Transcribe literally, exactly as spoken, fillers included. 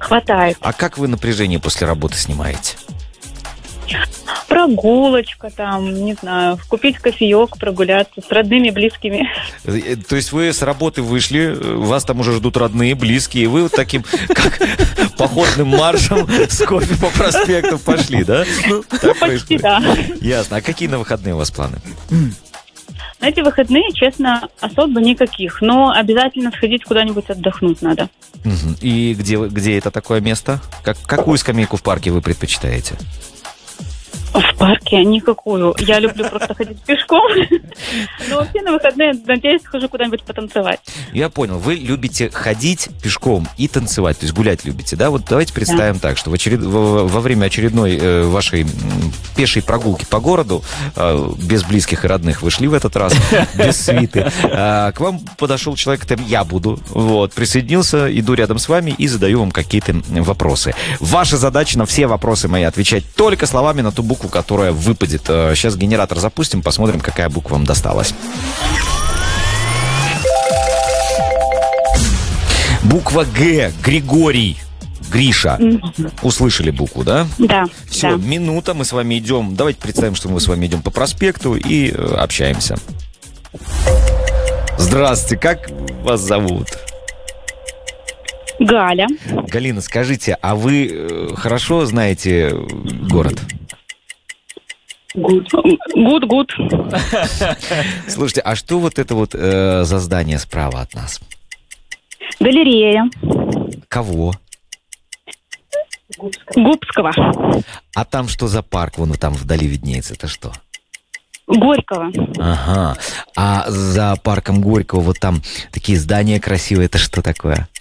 Хватает. А как вы напряжение после работы снимаете? Прогулочка там, не знаю, купить кофеек, прогуляться с родными, близкими. То есть вы с работы вышли, вас там уже ждут родные, близкие, и вы вот таким, как походным маршем с кофе по проспекту пошли, да? Ну, почти, да. Ясно. А какие на выходные у вас планы? На эти выходные, честно, особо никаких. Но обязательно сходить куда-нибудь отдохнуть надо. Угу. И где, где это такое место? Как, какую скамейку в парке вы предпочитаете? В парке никакую. Я люблю просто ходить пешком. Но вообще на выходные, надеюсь, схожу куда-нибудь потанцевать. Я понял. Вы любите ходить пешком и танцевать, то есть гулять любите, да? Вот давайте представим да. так, что в очеред... во, во время очередной э, вашей пешей прогулки по городу, э, без близких и родных, вы шли в этот раз, без свиты, э, к вам подошел человек, там я буду, вот, присоединился, иду рядом с вами и задаю вам какие-то вопросы. Ваша задача на все вопросы мои отвечать только словами на ту букву, которая выпадет. Сейчас генератор запустим, посмотрим, какая буква вам досталась. Буква Г. Григорий. Гриша. Услышали букву, да? Да. Все, да. минута, мы с вами идем. Давайте представим, что мы с вами идем по проспекту и э, общаемся. Здравствуйте, как вас зовут? Галя. Галина, скажите, а вы э, хорошо знаете город? Гуд-гуд. Слушайте, а что вот это вот э, за здание справа от нас? Галерея. Кого? Губского. А там что за парк? Вон там вдали виднеется. Это что? Горького. Ага. А за парком Горького вот там такие здания красивые. Это что такое?